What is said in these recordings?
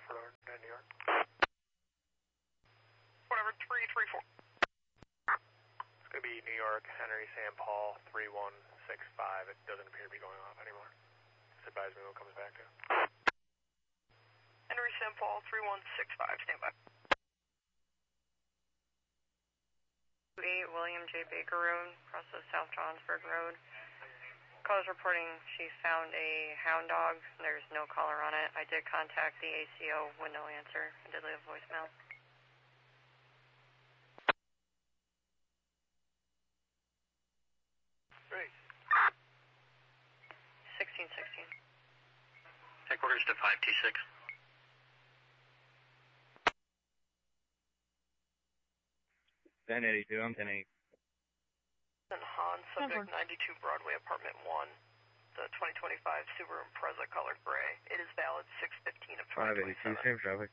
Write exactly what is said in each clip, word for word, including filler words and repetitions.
Alfred Orange, New York. Whatever, three three four. It's going to be New York, Henry Saint Paul, three one six five. It doesn't appear to be going off anymore. Just advise me when it comes back to. Henry Saint Paul, three one six five, stand by. eight William J. Baker Road, across the South Johnsburg Road. Caller's reporting she found a hound dog. There's no caller on it. I did contact the A C O with no answer. I did leave a voicemail. Great. sixteen sixteen. Take orders to five T six. ten eighty-two, I'm ten eighty. And Han, subject ninety-two Broadway, apartment one. The twenty twenty-five Subaru Impreza colored gray. It is valid six fifteen of twenty twenty-seven. five eighty-two, same traffic.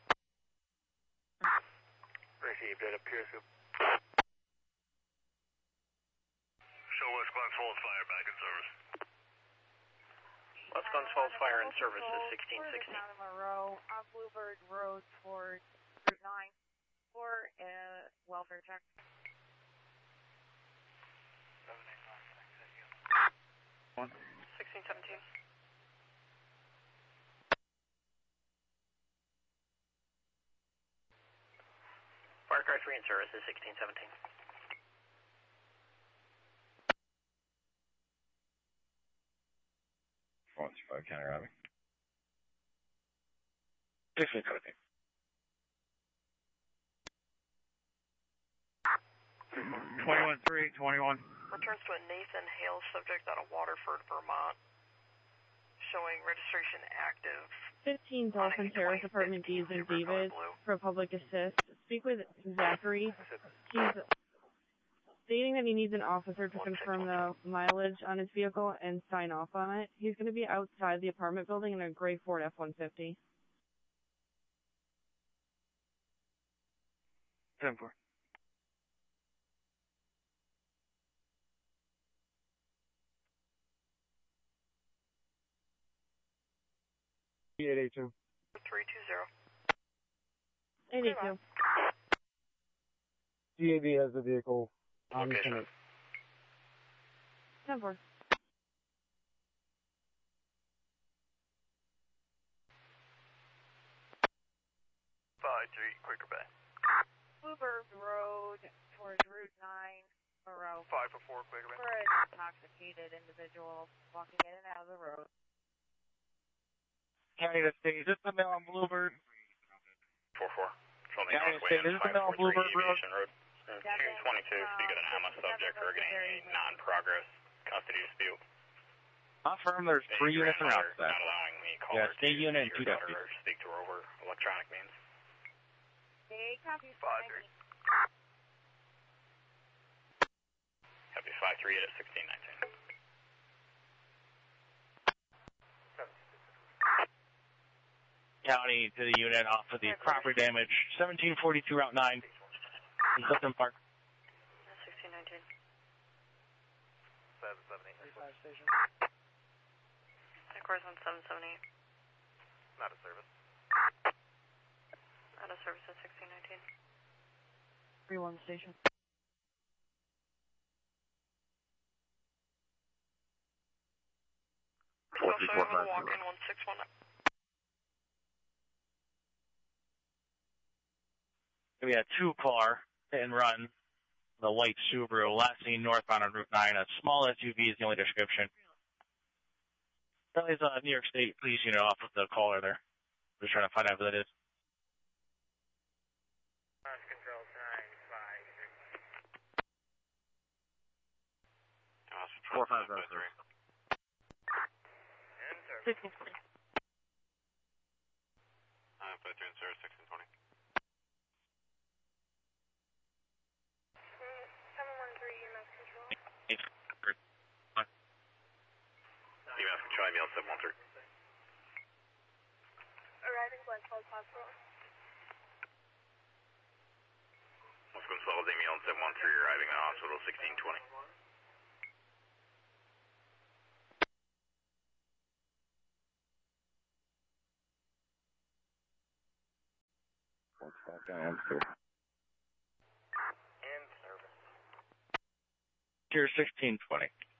Received, it appears to. Show West Glens Falls Fire back in service. West Glens Falls Fire in service is sixteen sixteen. Monroe on Bluebird Road towards Route nine for a welfare check. One. sixteen seventeen. Fire car three in service is sixteen seventeen. four one five, counter robbing. sixteen seventeen. twenty-one three, twenty-one. Returns to a Nathan Hale subject out of Waterford, Vermont. Showing registration active. fifteen Dolphin Terrace, Apartment D in David, for public assist. Speak with Zachary. He's stating that he needs an officer to confirm the mileage on his vehicle and sign off on it. He's going to be outside the apartment building in a gray Ford F one fifty. ten four. eight eighty-two. three two zero. eighty-two. D A B has the vehicle. I'm Okay, gonna. ten four. five three, Quaker Bay. Bluebird Road towards Route nine, Monroe. five for four, Quaker Bay. For an intoxicated individual walking in and out of the road. County to state, is this the mail on Bluebird? four four. Something County to Northway state, on is this the mail on Bluebird Road? Aviation Road. two twenty-two, so you got an A M A subject regarding a non-progress custody dispute. Not firm, there's three units Not around that. allowing the Yeah, caller state to unit and see two your daughter deputies. or speak to her over electronic means. They copy Five three. Copy five three at sixteen nineteen. County to the unit off of the property damage. seventeen forty-two Route nine in Clifton Park. sixteen nineteen. seven seven eight. Station. Of course on seven seven eight. Not a service. Out of service at sixteen nineteen. three one station. four three four five. Walk in one six one nine. We had two car hit and run, the white Subaru, last seen northbound on Route nine. A small S U V is the only description. That is a New York State police unit off with the caller there. Just trying to find out who that is. Control nine five six. Four five zero three. In service. sixteen twenty. Uh, five three in service, sixteen twenty. seven one three E M S control. E M S control, email seven one three. Arriving Glens Falls Hospital. West Glens Falls, email seven one three, arriving at hospital sixteen twenty. Let's back down, sir. In service. Tier sixteen twenty.